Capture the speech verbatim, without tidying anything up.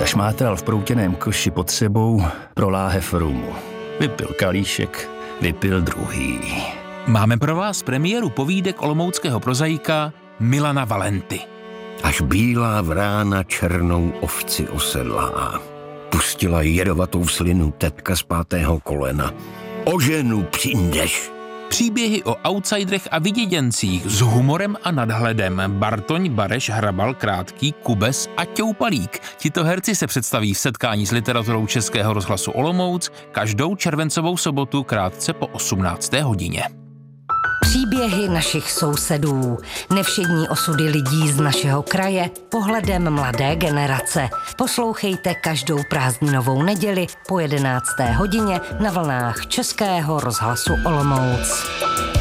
Zašmátral v proutěném koši pod sebou pro láhev rumu. Vypil kalíšek, vypil druhý. Máme pro vás premiéru povídek olomouckého prozaika Milana Valenty. Až bílá vrána černou ovci osedlá. Pustila jedovatou slinu tetka z pátého kolena. O ženu přijdeš. Příběhy o outsiderech a vyděděncích s humorem a nadhledem. Bartoň, Bareš, Hrabal, Krátký, Kubes a Ťoupalík. Tito herci se představí v setkání s literaturou Českého rozhlasu Olomouc každou červencovou sobotu krátce po osmnácté hodině. Příběhy našich sousedů, nevšední osudy lidí z našeho kraje, pohledem mladé generace. Poslouchejte každou prázdninovou neděli po jedenácté hodině na vlnách Českého rozhlasu Olomouc.